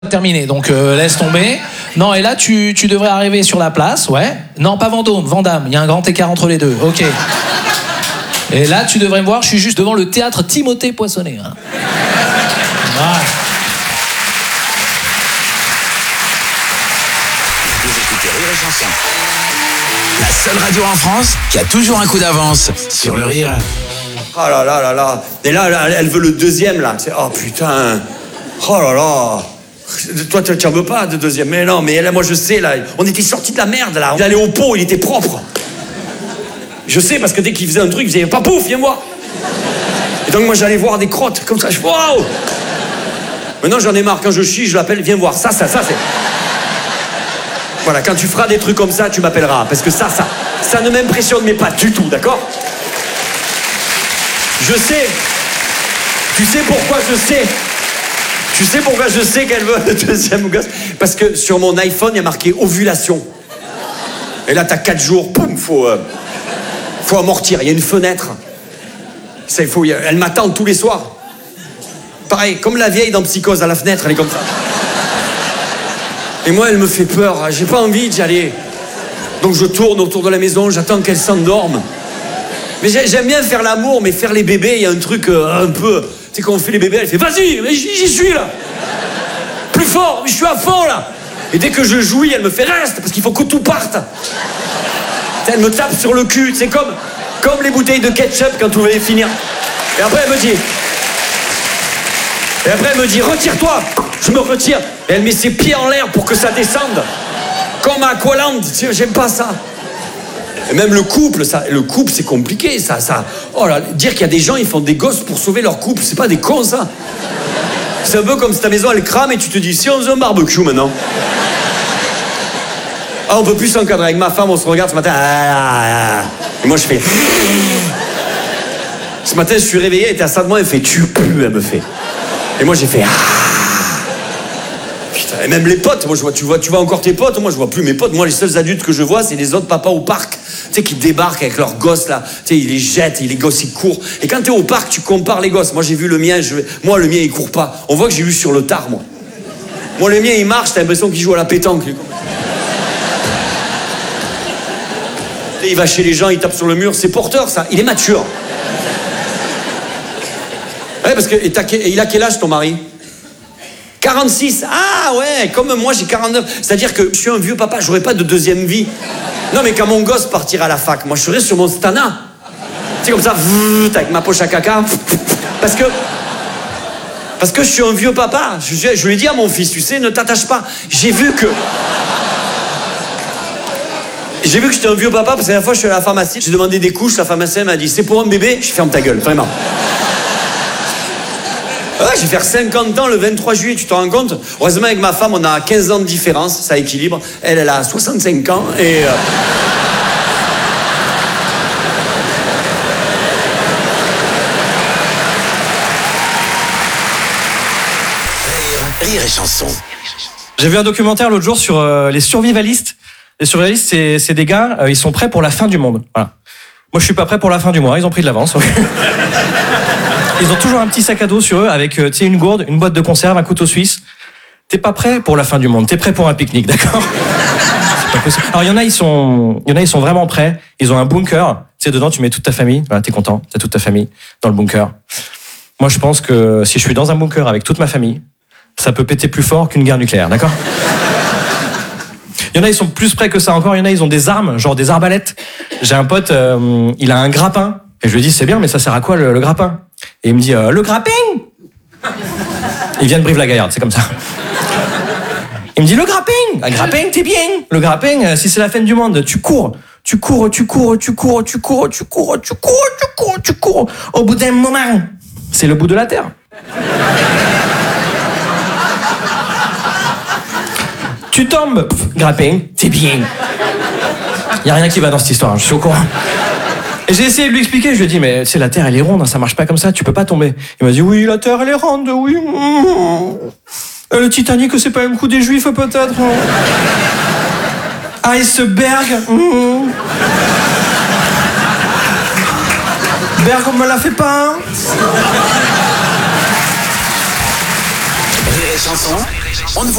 terminé, donc laisse tomber. Non, et là, tu devrais arriver sur la place, ouais. Non, pas Vendôme, Vandame, il y a un grand écart entre les deux, ok. Et là, tu devrais me voir, je suis juste devant le théâtre Timothée Poissonnet. Hein. Voilà. Vous écoutez Rire et Chanson. La seule radio en France qui a toujours un coup d'avance sur le rire. Oh là là là là. Et là, elle veut le deuxième, là. Oh putain. Oh là là. Toi, tu n'en veux pas de deuxième. Mais non, mais là, moi, je sais, là. On était sortis de la merde, là. Il allait au pot, il était propre. Je sais, parce que dès qu'il faisait un truc, il faisait pas pouf, viens voir. Et donc, moi, j'allais voir des crottes, comme ça. Je waouh. Maintenant, j'en ai marre. Quand je chie, je l'appelle, viens voir. Ça, c'est. Voilà, quand tu feras des trucs comme ça, tu m'appelleras. Parce que ça ne m'impressionne, mais pas du tout, d'accord? Je sais. Tu sais pourquoi je sais? Tu sais pourquoi je sais qu'elle veut le deuxième gosse? Parce que sur mon iPhone, il y a marqué ovulation. Et là, t'as 4 jours, poum, faut amortir. Il y a une fenêtre. Ça, elle m'attend tous les soirs. Pareil, comme la vieille dans Psychose, à la fenêtre, elle est comme ça. Et moi, elle me fait peur. J'ai pas envie d'y aller. Donc je tourne autour de la maison, j'attends qu'elle s'endorme. Mais j'aime bien faire l'amour, mais faire les bébés, il y a un truc un peu... Tu sais, quand on fait les bébés, elle fait « Vas-y, mais j'y suis, là. Plus fort, je suis à fond, là. » Et dès que je jouis, elle me fait « Reste, parce qu'il faut que tout parte. » Elle me tape sur le cul, c'est comme les bouteilles de ketchup quand vous allez finir. Et après, elle me dit « Retire-toi. » Je me retire. Et elle met ses pieds en l'air pour que ça descende. Comme à Aqualand, j'aime pas ça. Et même le couple, c'est compliqué, ça. Oh là, dire qu'il y a des gens, ils font des gosses pour sauver leur couple, c'est pas des cons, ça. C'est un peu comme si ta maison, elle crame et tu te dis, si on faisait un barbecue maintenant. Ah, on peut plus s'encadrer. Avec ma femme, on se regarde ce matin. Et moi, je fais... Ce matin, je suis réveillé, elle était à ça de moi, elle fait, tu pues, elle me fait. Et moi, j'ai fait... Et même les potes, moi tu vois encore tes potes, moi je vois plus mes potes, moi les seuls adultes que je vois c'est les autres papas au parc, tu sais, qui débarquent avec leurs gosses là, tu sais, ils les jettent, les gosses ils courent, et quand t'es au parc tu compares les gosses, moi j'ai vu le mien, moi le mien il court pas, on voit que j'ai vu sur le tard moi le mien il marche, t'as l'impression qu'il joue à la pétanque lui. Il va chez les gens, il tape sur le mur, c'est porteur ça, il est mature. Ouais parce que, il a quel âge ton mari? 46, ah ouais, comme moi j'ai 49. C'est-à-dire que je suis un vieux papa, j'aurais pas de deuxième vie. Non mais quand mon gosse partira à la fac, moi je serai sur mon stana. C'est comme ça, avec ma poche à caca. Parce que je suis un vieux papa. Je lui ai dit à mon fils, tu sais, ne t'attache pas. J'ai vu que j'étais un vieux papa parce que la dernière fois je suis à la pharmacie, j'ai demandé des couches, la pharmacienne m'a dit, c'est pour un bébé? Je ferme ta gueule, vraiment. Ouais, je vais faire 50 ans le 23 juillet, tu te rends compte? Heureusement, avec ma femme, on a 15 ans de différence, ça équilibre. Elle a 65 ans et... Rire et Chanson. J'ai vu un documentaire l'autre jour sur les survivalistes. Les survivalistes, c'est des gars, ils sont prêts pour la fin du monde. Voilà. Moi, je suis pas prêt pour la fin du mois, ils ont pris de l'avance. Ils ont toujours un petit sac à dos sur eux avec une gourde, une boîte de conserve, un couteau suisse. T'es pas prêt pour la fin du monde, t'es prêt pour un pique-nique, d'accord? C'est pas possible. Alors il y en a, ils sont vraiment prêts. Ils ont un bunker. Tu sais, dedans, tu mets toute ta famille. Voilà, t'es content, t'as toute ta famille dans le bunker. Moi, je pense que si je suis dans un bunker avec toute ma famille, ça peut péter plus fort qu'une guerre nucléaire, d'accord? Il y en a, ils sont plus prêts que ça encore. Il y en a, ils ont des armes, genre des arbalètes. J'ai un pote, il a un grappin. Et je lui dis, c'est bien, mais ça sert à quoi le grappin? Et il me dit, le grappin? Il vient de Brive-la-Gaillarde, c'est comme ça. Il me dit, le grappin? Un grappin, t'es bien. Le grappin, si c'est la fin du monde, tu cours. Au bout d'un moment, c'est le bout de la terre. Tu tombes, grappin, t'es bien. Y a rien qui va dans cette histoire, je suis au courant. Et j'ai essayé de lui expliquer, je lui ai dit, mais tu sais, la Terre, elle est ronde, ça marche pas comme ça, tu peux pas tomber. Il m'a dit, oui, la Terre, elle est ronde, oui. Le Titanic, c'est pas un coup des Juifs, peut-être. Iceberg. Berg, on me la fait pas. Rire et Chanson, On ne